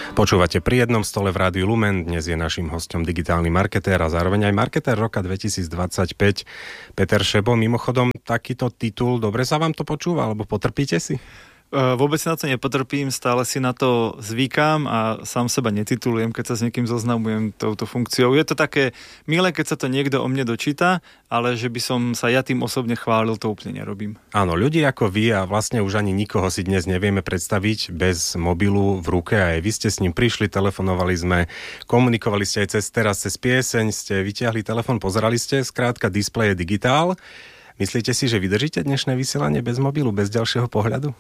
Počúvate Pri jednom stole v Rádiu Lumen. Dnes je naším hosťom digitálny marketér a zároveň aj marketér roka 2025 Peter Šebo. Mimochodom, takýto titul, dobre sa vám to počúva, alebo potrpíte si? Vôbec si na to nepotrpím, stále si na to zvykám a sám seba netitulujem, keď sa s niekým zoznamujem touto funkciou. Je to také milé, keď sa to niekto o mne dočíta, ale že by som sa ja tým osobne chválil, to úplne nerobím. Áno, ľudí ako vy a vlastne už ani nikoho si dnes nevieme predstaviť bez mobilu v ruke. Aj vy ste s ním prišli, telefonovali sme, komunikovali ste aj cez pieseň, ste vytiahli telefón, pozerali ste, skrátka displej je digitál. Myslíte si, že vydržíte dnešné vysielanie bez mobilu, bez ďalšieho pohľadu?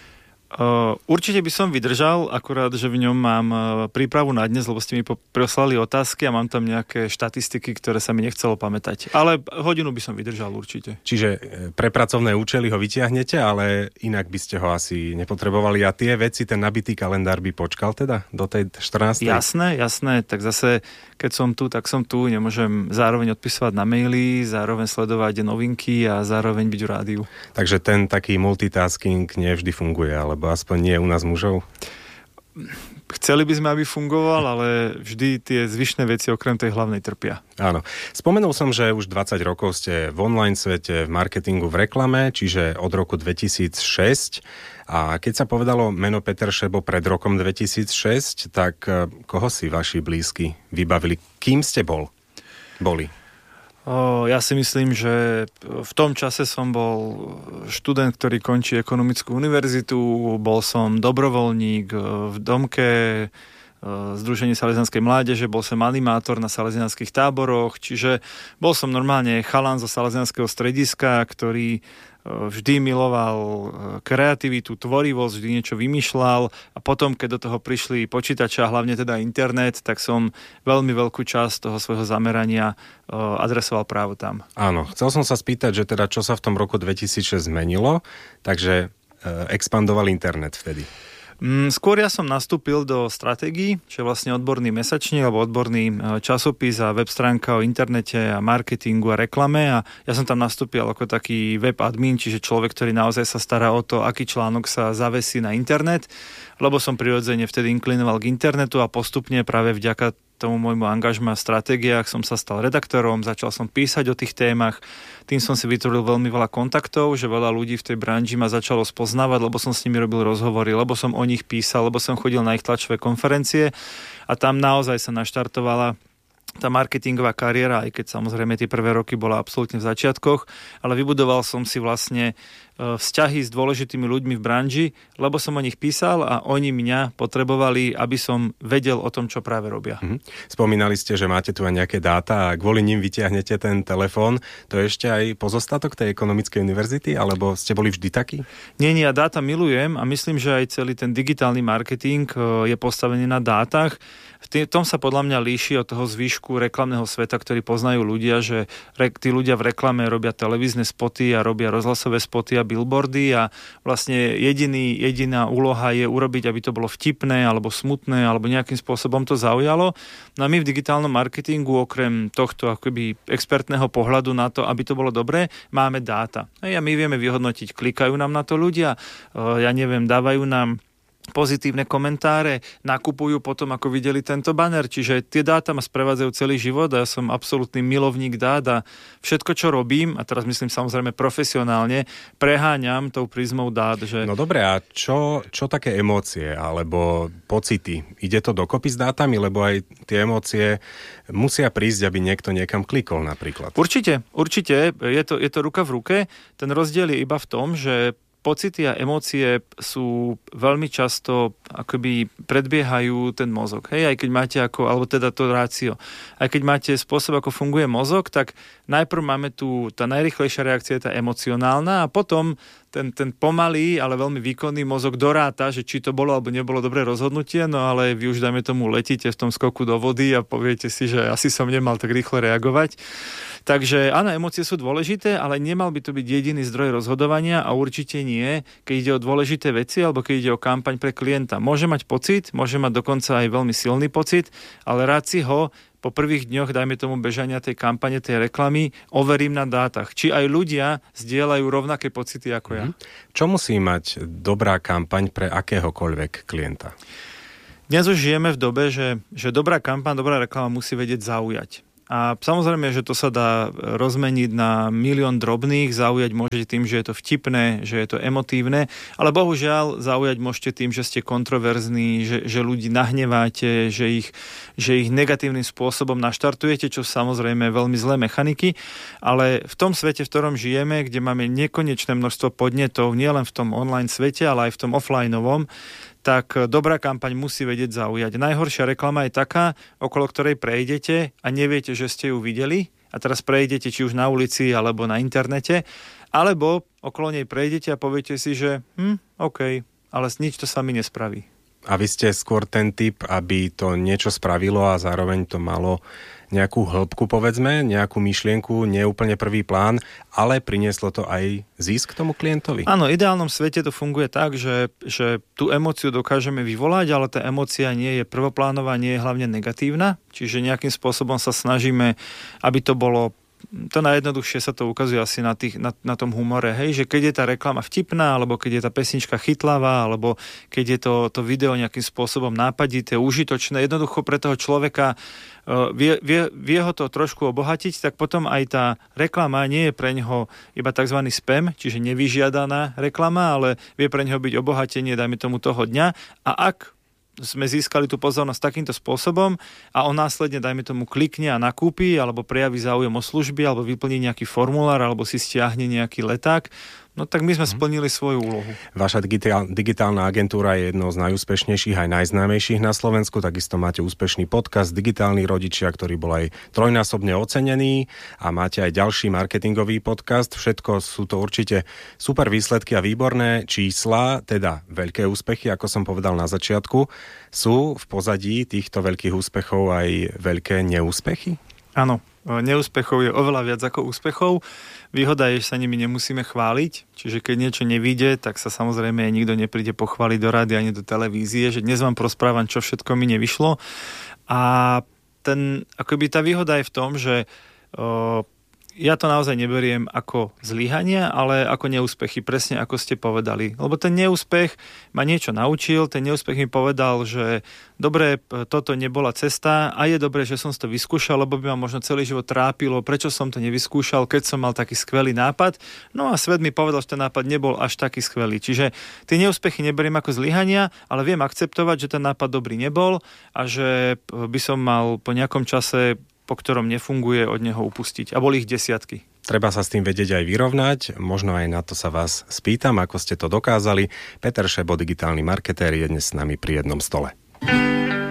Určite by som vydržal, akurát, že v ňom mám prípravu na dnes, lebo ste mi poslali otázky a mám tam nejaké štatistiky, ktoré sa mi nechcelo pamätať. Ale hodinu by som vydržal určite. Čiže pre pracovné účely ho vytiahnete, ale inak by ste ho asi nepotrebovali a tie veci, ten nabitý kalendár by počkal teda do tej 14. Jasné, tak zase keď som tu, tak som tu, nemôžem zároveň odpisovať na maily, zároveň sledovať novinky a zároveň byť v rádiu. Takže ten taký multitasking nevždy funguje, alebo aspoň nie u nás mužov? Chceli by sme, aby fungoval, ale vždy tie zvyšné veci okrem tej hlavnej trpia. Áno. Spomenul som, že už 20 rokov ste v online svete, v marketingu, v reklame, čiže od roku 2006. A keď sa povedalo meno Peter Šebo pred rokom 2006, tak koho si vaši blízky vybavili? Kým ste boli? Ja si myslím, že v tom čase som bol študent, ktorý končí ekonomickú univerzitu, bol som dobrovoľník v Domke, Združenie salesianskej mládeže, bol som animátor na salesianských táboroch, čiže bol som normálne chalan zo salesianského strediska, ktorý vždy miloval kreativitu, tvorivosť, vždy niečo vymýšľal a potom, keď do toho prišli počítače a hlavne teda internet, tak som veľmi veľkú časť toho svojho zamerania adresoval práve tam. Áno, chcel som sa spýtať, že teda čo sa v tom roku 2006 zmenilo, takže expandoval internet vtedy. Skôr ja som nastúpil do stratégií, čo je vlastne odborný mesačník alebo odborný časopis a web stránka o internete a marketingu a reklame a ja som tam nastúpil ako taký web admin, čiže človek, ktorý naozaj sa stará o to, aký článok sa zavesí na internet, lebo som prirodzene vtedy inklinoval k internetu a postupne práve vďaka tomu môjmu angažma v stratégiách som sa stal redaktorom, začal som písať o tých témach, tým som si vytvoril veľmi veľa kontaktov, že veľa ľudí v tej branži ma začalo spoznávať, lebo som s nimi robil rozhovory, lebo som o nich písal, lebo som chodil na ich tlačové konferencie a tam naozaj sa naštartovala tá marketingová kariéra, aj keď samozrejme tie prvé roky bola absolútne v začiatkoch, ale vybudoval som si vlastne vzťahy s dôležitými ľuďmi v branži, lebo som o nich písal a oni mňa potrebovali, aby som vedel o tom, čo práve robia. Spomínali ste, že máte tu aj nejaké dáta a kvôli nim vytiahnete ten telefón. To je ešte aj pozostatok tej ekonomickej univerzity, alebo ste boli vždy takí? Nie, ja dáta milujem a myslím, že aj celý ten digitálny marketing je postavený na dátach. V tom sa podľa mňa líši od toho zvyšku reklamného sveta, ktorý poznajú ľudia, že tí ľudia v reklame robia televízne spoty a robia rozhlasové spoty a billboardy a vlastne jediná úloha je urobiť, aby to bolo vtipné alebo smutné alebo nejakým spôsobom to zaujalo. No a my v digitálnom marketingu okrem tohto akoby expertného pohľadu na to, aby to bolo dobré, máme dáta. A my vieme vyhodnotiť, klikajú nám na to ľudia, dávajú nám pozitívne komentáre, nakupujú potom, ako videli tento banner. Čiže tie dáta ma sprevádzajú celý život a ja som absolútny milovník dát a všetko, čo robím, a teraz myslím samozrejme profesionálne, preháňam tou prízmou dát. Že... No dobre, a čo také emócie alebo pocity? Ide to dokopy s dátami, lebo aj tie emócie musia prísť, aby niekto niekam klikol napríklad. Určite. Je to ruka v ruke. Ten rozdiel je iba v tom, že pocity a emócie sú veľmi často akoby predbiehajú ten mozog. Hej, aj keď máte alebo teda to rácio. Aj keď máte spôsob, ako funguje mozog, tak najprv máme tá najrýchlejšia reakcia je tá emocionálna a potom ten pomalý, ale veľmi výkonný mozog doráta, že či to bolo alebo nebolo dobré rozhodnutie, no ale vy už dajme tomu letíte v tom skoku do vody a poviete si, že asi som nemal tak rýchlo reagovať. Takže áno, emócie sú dôležité, ale nemal by to byť jediný zdroj rozhodovania a určite nie, keď ide o dôležité veci alebo keď ide o kampaň pre klienta. Môže mať pocit, môže mať dokonca aj veľmi silný pocit, ale rád si ho po prvých dňoch, dajme tomu bežania tej kampane, tej reklamy, overím na dátach. Či aj ľudia zdieľajú rovnaké pocity ako ja. Čo musí mať dobrá kampaň pre akéhokoľvek klienta? Dnes už žijeme v dobe, že dobrá kampaň, dobrá reklama musí vedieť zaujať. A samozrejme, že to sa dá rozmeniť na milión drobných, zaujať môžete tým, že je to vtipné, že je to emotívne, ale bohužiaľ zaujať môžete tým, že ste kontroverzní, že ľudí nahneváte, že ich negatívnym spôsobom naštartujete, čo samozrejme veľmi zlé mechaniky, ale v tom svete, v ktorom žijeme, kde máme nekonečné množstvo podnetov, nielen v tom online svete, ale aj v tom offlineovom, tak dobrá kampaň musí vedieť zaujať. Najhoršia reklama je taká, okolo ktorej prejdete a neviete, že ste ju videli a teraz prejdete či už na ulici alebo na internete, alebo okolo nej prejdete a poviete si, že OK, ale nič to sa mi nespraví. A vy ste skôr ten typ, aby to niečo spravilo a zároveň to malo nejakú hĺbku, povedzme, nejakú myšlienku, nie úplne prvý plán, ale prinieslo to aj zisk tomu klientovi? Áno, v ideálnom svete to funguje tak, že tú emóciu dokážeme vyvolať, ale tá emócia nie je prvoplánová, nie je hlavne negatívna, čiže nejakým spôsobom sa snažíme, aby to bolo. To najjednoduchšie sa to ukazuje asi na tom humore, hej, že keď je tá reklama vtipná, alebo keď je tá pesnička chytlavá, alebo keď je to video nejakým spôsobom nápadité, užitočné, jednoducho pre toho človeka vie ho to trošku obohatiť, tak potom aj tá reklama nie je pre neho iba tzv. Spam, čiže nevyžiadaná reklama, ale vie pre neho byť obohatenie, dajme tomu toho dňa. A ak sme získali tú pozornosť takýmto spôsobom a on následne, dajme tomu, klikne a nakúpi, alebo prejaví záujem o služby, alebo vyplní nejaký formulár, alebo si stiahne nejaký leták, no tak my sme splnili svoju úlohu. Vaša digitálna agentúra je jednou z najúspešnejších aj najznámejších na Slovensku, takisto máte úspešný podcast Digitálni rodičia, ktorý bol aj trojnásobne ocenený a máte aj ďalší marketingový podcast. Všetko sú to určite super výsledky a výborné čísla, teda veľké úspechy, ako som povedal na začiatku. Sú v pozadí týchto veľkých úspechov aj veľké neúspechy? Áno, neúspechov je oveľa viac ako úspechov. Výhoda je, že sa nimi nemusíme chváliť, čiže keď niečo nevíde, tak sa samozrejme nikto nepríde pochváliť do rádia ani do televízie, že dnes vám prosprávam, čo všetko mi nevyšlo. A akoby tá výhoda je v tom, že ja to naozaj neberiem ako zlyhania, ale ako neúspechy, presne ako ste povedali. Lebo ten neúspech ma niečo naučil, ten neúspech mi povedal, že dobre, toto nebola cesta a je dobré, že som to vyskúšal, lebo by ma možno celý život trápilo, prečo som to nevyskúšal, keď som mal taký skvelý nápad. No a svet mi povedal, že ten nápad nebol až taký skvelý. Čiže tie neúspechy neberiem ako zlyhania, ale viem akceptovať, že ten nápad dobrý nebol a že by som mal po nejakom čase, po ktorom nefunguje, od neho upustiť. A boli ich desiatky. Treba sa s tým vedieť aj vyrovnať, možno aj na to sa vás spýtam, ako ste to dokázali. Peter Šebo, digitálny marketér, je dnes s nami pri jednom stole.